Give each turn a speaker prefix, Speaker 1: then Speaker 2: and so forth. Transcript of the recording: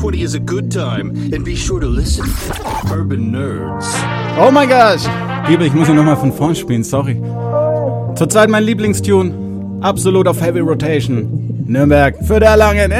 Speaker 1: 420 is a good time. And be sure to listen. Urban Nerds.
Speaker 2: Oh mein Gott! Liebe, ich muss ihn nochmal von vorn spielen, sorry. Zurzeit mein Lieblingstune. Absolut auf Heavy Rotation. Nürnberg für der Langen.